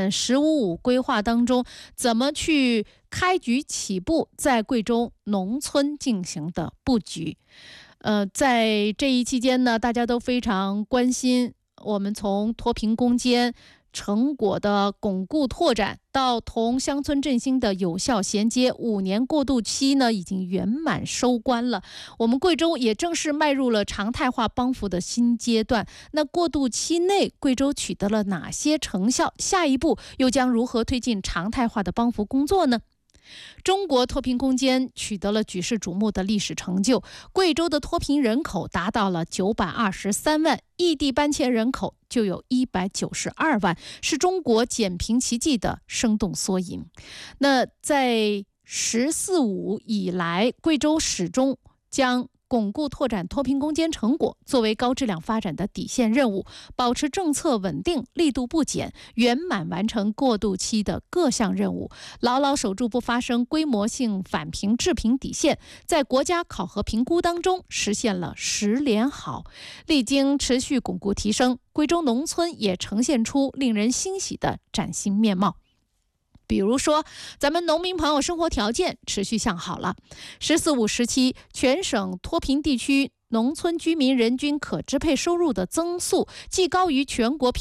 们“15+5”规划当中怎么去开局起步，在贵州农村进行的布局。在这一期间呢，大家都非常关心我们从脱贫攻坚成果的巩固拓展到同乡村振兴的有效衔接，5年过渡期呢已经圆满收官了。我们贵州也正式迈入了常态化帮扶的新阶段。那过渡期内，贵州取得了哪些成效？下一步又将如何推进常态化的帮扶工作呢？中国脱贫攻坚取得了举世瞩目的历史成就，贵州的脱贫人口达到了923万，异地搬迁人口就有192万，是中国减贫奇迹的生动缩影。那在“15+5”以来，贵州始终将巩固拓展脱贫攻坚成果作为高质量发展的底线任务，保持政策稳定，力度不减，圆满完成过渡期的各项任务，牢牢守住不发生规模性返贫致贫底线，在国家考核评估当中实现了10连好。历经持续巩固提升，贵州农村也呈现出令人欣喜的崭新面貌。比如说，咱们农民朋友生活条件持续向好了。“15+5”时期，全省脱贫地区农村居民人均可支配收入的增速既高于全国